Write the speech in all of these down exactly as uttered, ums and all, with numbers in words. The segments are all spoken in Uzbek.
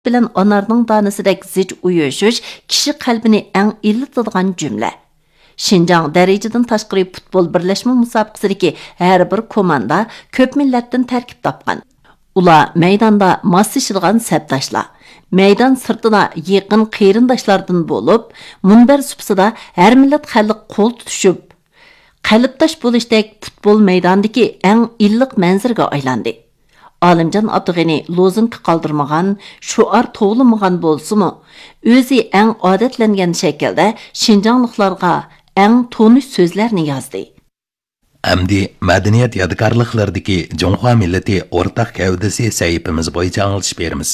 bilan anarning danasidek zich uyuşuş kishi qalbini eng illatadigan jumla. Şinjan darajadan tashqari futbol birlashma musobaqasidagi har bir komanda ko'p millatdan tarkib topgan. Ular maydonda moslashadigan sabdoshlar, maydon sirtida yaqin qarindoshlardan bo'lib, munbar supsida har millat xalq qo'l tutishib, qalbdosh bo'lishdek futbol maydondagi eng illiq manzarga aylandi. Alimjon Abdug'ani lozunka qoldirmagan, shuar to'g'lamagan bo'lsa-mu, o'zi eng odatlangan shaklda Şinjanliklarga eng tonish so'zlarni yozdi. Amdi madaniyat yodgorliklaridagi Jonghua millati o'rtaq gavdasi sahifamiz bo'yicha anglitish beramiz.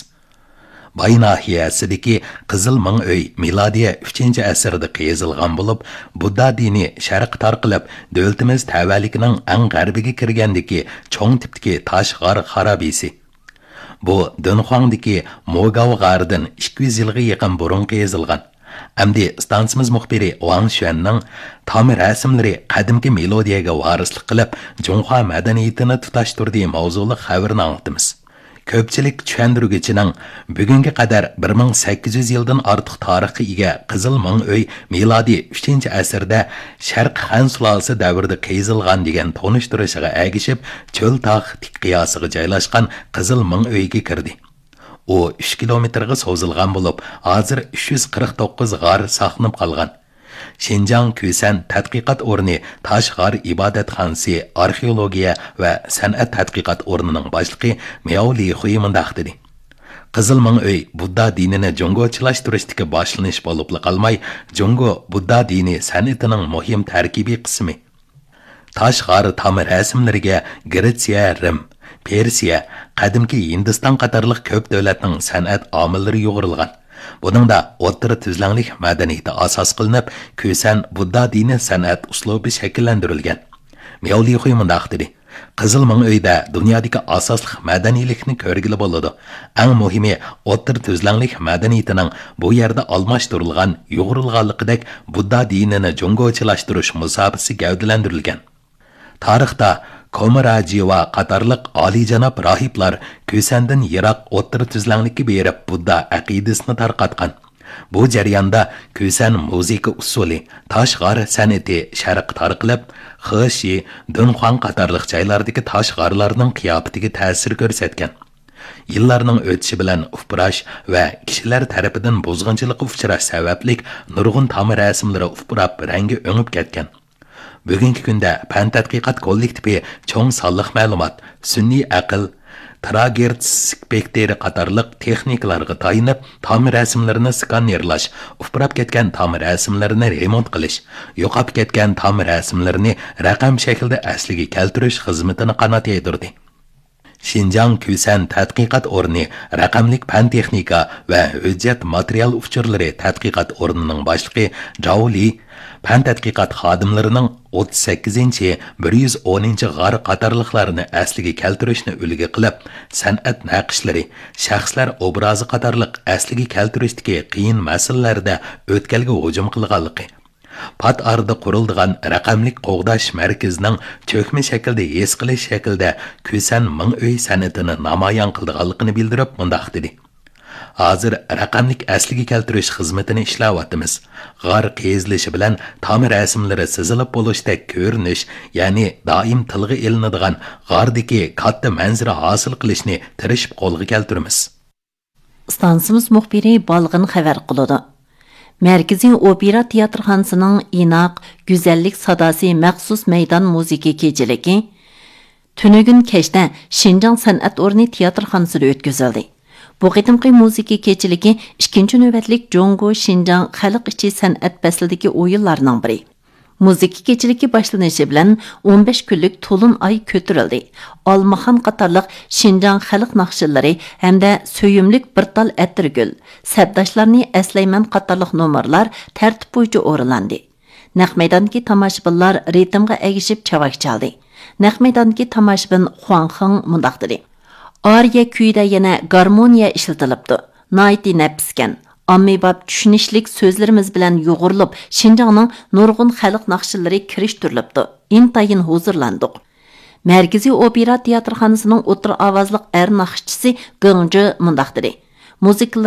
Bay nahiyasidagi Qizil Ming uy milodiya uchinchi asrda qazilgan bo'lib, Budda dini sharq tarqalib, davlatimiz tavalligining eng g'arbiga kirgandagi cho'ng tipdagi tosh g'or xarobisi. Bu Dunhuangdagi Mogao g'oridan ikki yuz yilga yaqin burun qazilgan. Amdi stansimiz muxbiri Wang Xuanning tamir rasmlari qadimgi melodiyaga varislik qilib, Jonghua madaniyatini tutashtirdiyi mavzuli xabarni anglitamiz. Ko'pchilik tushundiruvchining bugunga qadar bir ming sakkiz yuz yildan ortiq tarixga ega Qizil Ming uy milodiy uchinchi asrda Sharq Xan sulolasi davrida qazilgan degan tonishtirishiga agishib, cho'l tog' tik qiyosiga joylashgan Qizil Ming uyga kirdi. U uch kilometrga so'zilgan bo'lib, hozir uch yuz qirq to'qqiz g'or saqlanib qolgan. Şinjan Küsen tadqiqot o'rni Tosh g'or ibodatxonasi arxeologiya va san'at tadqiqot o'rnining boshlig'i Miao Lihui mundaq dedi. Qizil Ming uy Budda dinini jongochilashtirishdagi boshlanish bo'lib qolmay, jongo Budda dini san'atining muhim tarkibiy qismi. Tosh g'or tamir rasmlariga Gretsiya, Rim, Persiya, qadimki Hindiston qatorliq ko'p davlatning san'at omillari yo'g'rilgan. Buningda o'rta tuzlanlik madaniyati asos qilinib, Küsen Budda dini san'at uslubi shakllantirilgan. Miao Lihui mundaq dedi. Qizil Ming uyda dunyodagi asosli madaniylikni ko'rgili bo'ladi. Eng muhimi o'rta tuzlanlik madaniyatining bu yerda almashtirilgan, yo'g'rilganligidek Budda dinini jongochilashtirish musobaqasi gavdalantirilgan. Tarixda Komaraji va qatorliq oliyjanob rohiblar Küsendan yiroq o'rta tuzlanlikka berib Budda aqidasini tarqatgan. Bu jarayonda Küsen musiqa usuli, tosh g'or san'ati sharq tarqalib, Xeshi, Dunhuang qatorliq joylardagi tosh g'orlarning qiyofatiga ta'sir ko'rsatgan. Yillarning o'tishi bilan ufrash va kishilar tarafidan buzg'unchilikqa uchrash sababli nurg'un tamir rasmlari ufrab rangi o'ngib ketgan. Bugungi kunda fan tadqiqot kollektivi cho'ng sonliq ma'lumot, sun'iy aql, tragerts spektri qatorliq texnikalarga tayinib, tamir rasmlarini skanerlash, ufrab ketgan tamir rasmlarini remont qilish, yo'qolib ketgan tamir rasmlarini raqam shaklda asliga keltirish xizmatini qanot yaydirdi. Şinjan Küsen tadqiqot o'rni raqamlik fan texnika va hujjat material uchurlari tadqiqot o'rnining boshlig'i Zhao Li fan tadqiqot xodimlarining o'ttiz sakkizinchi bir yuz o'ninchi g'or qatorliqlarini asliga keltirishni ulgi qilib, san'at naqshlari, shaxslar obrazi qatorliq asliga keltirishdagi qiyin masalalarda o'tkalga hujum qilganligi, pat arda qurildigan raqamlik qo'g'dash markazining cho'kma shaklda his qilish shaklda Küsen Ming uy san'atini namoyon qilganligini bildirib mundaq dedi. Hozir raqamlik asliga keltirish xizmatini ishlayapmiz. G'or qezilishi bilan tamir rasmlari sizilib bo'lishdek ko'rinish, ya'ni doim tilga ilinadigan g'ordagi katta manzara hosil qilishni tirishib qo'lga keltiramiz. Stansimiz muxbiri Balg'in xabar qiladi. Merkezi Opera teatrxonasining inoq, go'zallik sadosi maxsus maydon musiqa kechiligi tunugun kechda Şinjan san'at o'rni teatrxonasida o'tkazildi. Bu qitimqi musiqa kechiligi ikkinchi navbatlik Jongo Şinjan xalq ichi san'at faslidagi o'yinlarning biri. Musiqa kechiligi boshlanishi bilan o'n besh kunlik to'lin oy ko'tarildi. Olmaxon qatorliq Şinjan xalq naqshillari hamda so'yimlik bir tal atirgul, sabdoshlarni aslayman qatorliq nomerlar tartib bo'yicha o'rinlandi. Naq maydondagi tomoshabinlar ritmga egishib chavak chaldi. Naq maydondagi tomoshabin Huang Heng mundaq dedi. Ariya kuyida yana garmoniya ishlatilibdi. Nayti nafskan, ommabop tushunishlik so'zlarimiz bilan yo'g'rilib, Şinjanning nurg'un xalq naqshillari kirishtirilibdi. Intayin huzurlandik. Markaziy opera teatrxonasining o'tir ovozliq er naqshchisi Gengji mundaq dedi. Muzika